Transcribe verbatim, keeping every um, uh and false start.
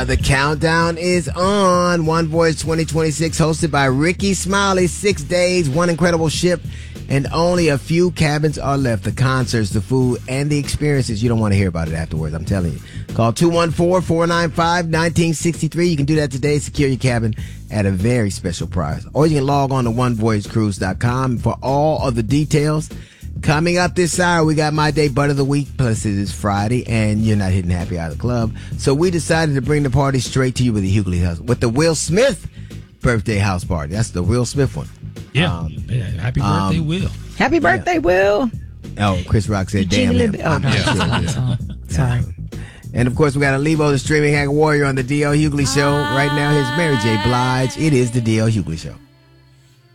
Uh, the countdown is on. One Voyage twenty twenty-six, hosted by Ricky Smiley. Six days, one incredible ship, and only a few cabins are left. The concerts, the food, and the experiences. You don't want to hear about it afterwards, I'm telling you. Call two one four, four nine five, one nine six three. You can do that today. Secure your cabin at a very special price. Or you can log on to one voyage cruise dot com for all of the details. Coming up this hour, we got My Day Butt of the Week. Plus, it is Friday, and you're not hitting happy out of the club. So we decided to bring the party straight to you with the Hughley House, with the Will Smith birthday house party. That's the Will Smith one. Yeah. Um, yeah. Happy birthday, um, Will. Happy birthday, yeah. Will. Oh, Chris Rock said, damn him. Oh, no. Yeah. Sorry. Sorry. And, of course, we got Levo, the streaming hack warrior, on the D L Hughley Show. Right now, here's Mary J. Blige. It is the D L Hughley Show.